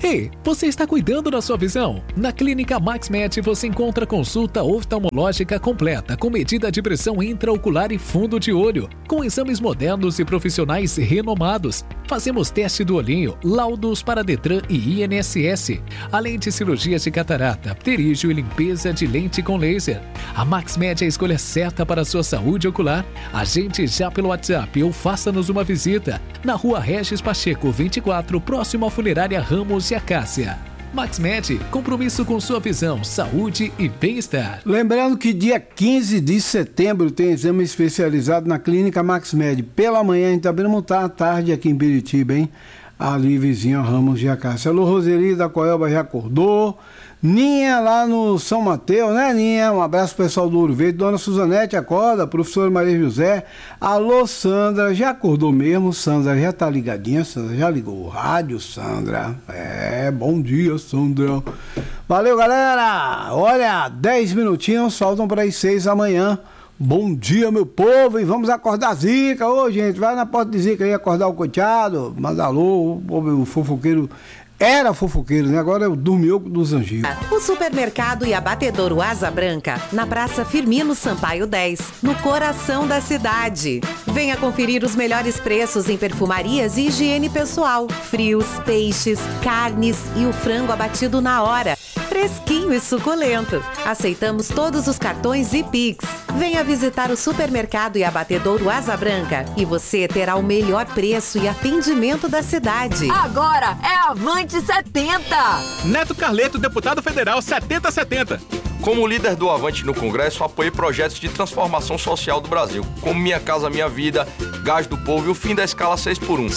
Ei, você está cuidando da sua visão? Na Clínica MaxMed você encontra consulta oftalmológica completa com medida de pressão intraocular e fundo de olho, com exames modernos e profissionais renomados. Fazemos teste do olhinho, laudos para Detran e INSS, além de cirurgias de catarata, pterígio e limpeza de lente com laser. A MaxMed é a escolha certa para a sua saúde ocular. Agende já pelo WhatsApp ou faça-nos uma visita na Rua Regis Pacheco 24, próximo à Funerária Ramos e Acácia. MaxMed, compromisso com sua visão, saúde e bem-estar. Lembrando que dia 15 de setembro tem exame especializado na Clínica MaxMed. Pela manhã em Itabiramuntá, à tarde aqui em Biritiba, hein? Ali vizinho a Ramos de Acácia. Alô, Roseli da Coelba já acordou. Ninha lá no São Mateus, né, Ninha? Um abraço pro pessoal do Ouro Verde. Dona Suzanete acorda, professora Maria José. Alô, Sandra, já acordou mesmo? Sandra já tá ligadinha, Sandra já ligou o rádio, Sandra. Bom dia, Sandra. Valeu, galera. Olha, 10 minutinhos, faltam para as 6 da manhã. Bom dia, meu povo, e vamos acordar Zica. Ô, gente, vai na porta de Zica aí acordar o coteado. Manda alô, o fofoqueiro. Era fofoqueiro, né? Agora é o Dormioco dos Anjos. O supermercado e abatedouro Asa Branca, na Praça Firmino Sampaio 10, no coração da cidade. Venha conferir os melhores preços em perfumarias e higiene pessoal, frios, peixes, carnes e o frango abatido na hora, fresquinho e suculento. Aceitamos todos os cartões e Pix. Venha visitar o supermercado e abatedouro Asa Branca e você terá o melhor preço e atendimento da cidade. Agora é Avante 70! Neto Carleto, deputado federal 7070. Como líder do Avante no Congresso, apoiei projetos de transformação social do Brasil, como Minha Casa Minha Vida, Gás do Povo e o fim da escala 6x1.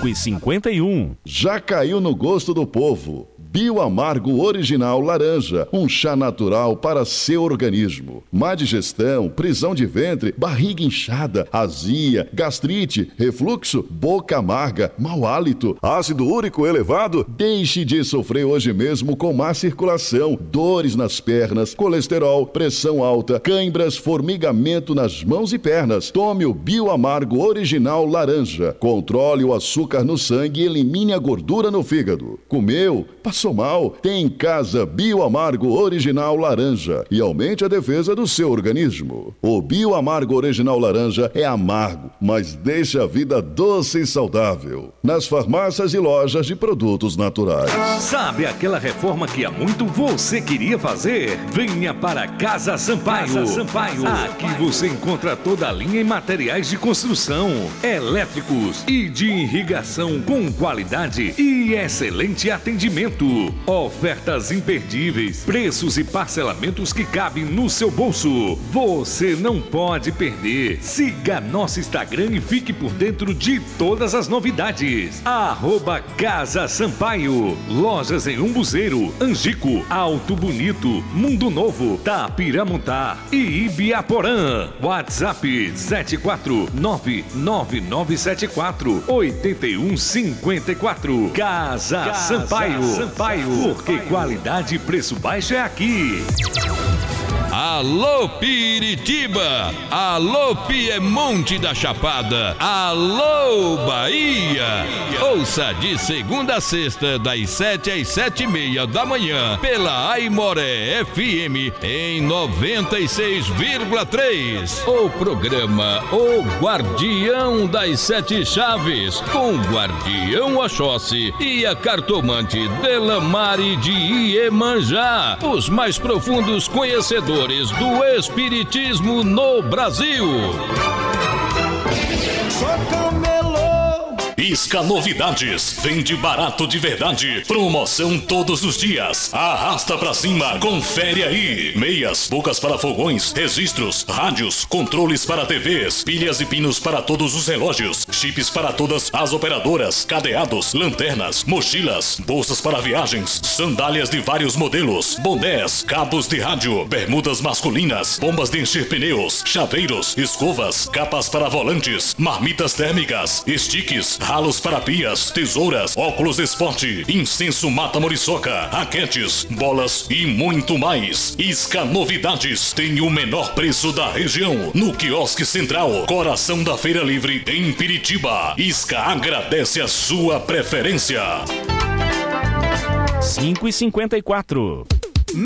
5,51. Já caiu no gosto do povo. Bioamargo Original Laranja, um chá natural para seu organismo. Má digestão, prisão de ventre, barriga inchada, azia, gastrite, refluxo, boca amarga, mau hálito, ácido úrico elevado? Deixe de sofrer hoje mesmo com má circulação, dores nas pernas, colesterol, pressão alta, cãibras, formigamento nas mãos e pernas. Tome o Bioamargo Original Laranja. Controle o açúcar no sangue e elimine a gordura no fígado. Comeu? Passou mal? Tem em casa Bioamargo Original Laranja e aumente a defesa do seu organismo. O Bioamargo Original Laranja é amargo, mas deixa a vida doce e saudável. Nas farmácias e lojas de produtos naturais. Sabe aquela reforma que há muito você queria fazer? Venha para Casa Sampaio. Casa Sampaio. Aqui você encontra toda a linha em materiais de construção, elétricos e de irrigação com qualidade e excelente atendimento. Ofertas imperdíveis, preços e parcelamentos que cabem no seu bolso. Você não pode perder. Siga nosso Instagram e fique por dentro de todas as novidades. @Casa Sampaio. Lojas em Umbuzeiro, Angico, Alto Bonito, Mundo Novo, Tapiramuntá e Ibiaporã. WhatsApp 74999748154. Casa Sampaio. Porque qualidade e preço baixo é aqui. Alô Piritiba, alô Piemonte da Chapada, alô Bahia. Ouça de segunda a sexta, das 7 às 7h30 da manhã, pela Aimoré FM em 96,3. O programa O Guardião das Sete Chaves, com o Guardião Oxóssi e a cartomante Delamare de Iemanjá, os mais profundos conhecedores do Espiritismo no Brasil. Isca Novidades, vende barato de verdade, promoção todos os dias, arrasta pra cima, confere aí, meias, bocas para fogões, registros, rádios, controles para TVs, pilhas e pinos para todos os relógios, chips para todas as operadoras, cadeados, lanternas, mochilas, bolsas para viagens, sandálias de vários modelos, bonés, cabos de rádio, bermudas masculinas, bombas de encher pneus, chaveiros, escovas, capas para volantes, marmitas térmicas, sticks, ralos para pias, tesouras, óculos de esporte, incenso mata muriçoca, raquetes, bolas e muito mais. Isca Novidades tem o menor preço da região, no quiosque central, coração da Feira Livre, em Piritiba. Isca agradece a sua preferência. 5h54.